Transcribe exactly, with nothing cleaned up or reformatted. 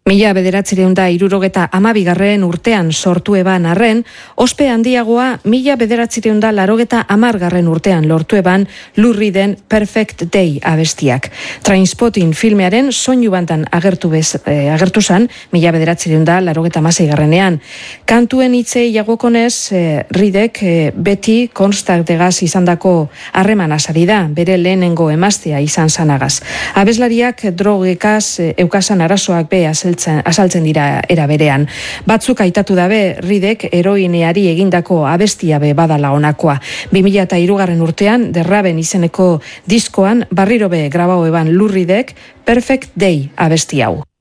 Mila bederatzireun da irurogeta amabigarren urtean sortu eban arren, ospe handiagoa mila bederatzireun da larogeta amargarren urtean lortu eban Lurri den Perfect Day abestiak. Trainspotting filmearen soinu bantan agertu, bez, eh, agertu zan, mila bederatzireun da larogeta amaseigarrenean. Kantuen hitzei jagokonez, eh, Ridek eh, beti Konstaktegaz izandako harreman asari da, bere lehenengo emaztea izan zanagaz. Abeslariak drogekaz eh, eukasan arazoak be azaltzen, azaltzen dira era berean. Batzuk aitatu dabe Ridek heroineari egindako abestia be badala honakoa. bi mila hirugarren urtean Derraben izeneko diskoan barriro be grabau eban Lurridek Perfect Day abesti hau.